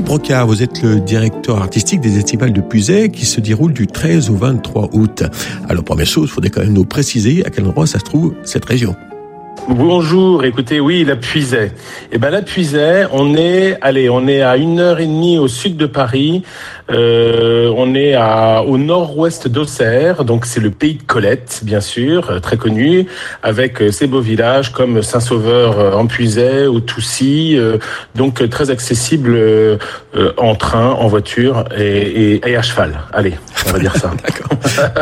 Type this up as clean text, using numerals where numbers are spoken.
Philippe Brocard, vous êtes le directeur artistique des Estivales de Puisaye qui se déroulent du 13 au 23 août. Alors, première chose, il faudrait quand même nous préciser à quel endroit ça se trouve, cette région. Bonjour, écoutez, oui, la Puisaye. La Puisaye, on est à 1h30 au sud de Paris. On est au nord-ouest d'Auxerre, donc c'est le pays de Colette, bien sûr, très connu, avec ses beaux villages comme Saint-Sauveur en Puisaye ou Toussy, donc très accessible en train, en voiture et à cheval. Allez, on va dire ça. D'accord.